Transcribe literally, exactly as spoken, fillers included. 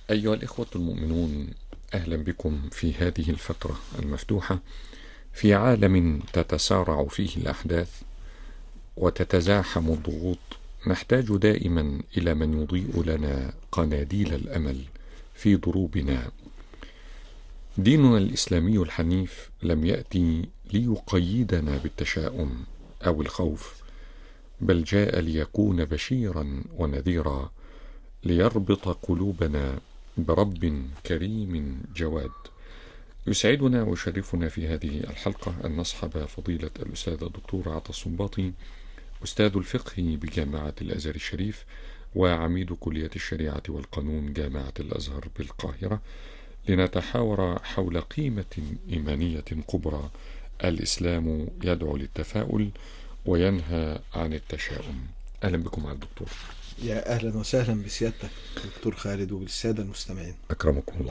أيها الإخوة المؤمنون، أهلا بكم في هذه الفترة المفتوحة في عالم تتسارع فيه الأحداث وتتزاحم الضغوط. نحتاج دائما إلى من يضيء لنا قناديل الأمل في ضروبنا. ديننا الإسلامي الحنيف لم يأتي ليقيدنا بالتشاؤم أو الخوف، بل جاء ليكون بشيرا ونذيرا، ليربط قلوبنا برب كريم جواد. يسعدنا ويشرفنا في هذه الحلقة أن نصحب فضيلة الأستاذ الدكتور عطا السنباطي، أستاذ الفقه بجامعة الأزهر الشريف وعميد كلية الشريعة والقانون جامعة الأزهر بالقاهرة، لنتحاور حول قيمة إيمانية كبرى. الإسلام يدعو للتفاؤل وينهى عن التشاؤم. أهلا بكم مع الدكتور. يا أهلا وسهلا بسيادتك دكتور خالد وبالسادة المستمعين. أكرمكم الله.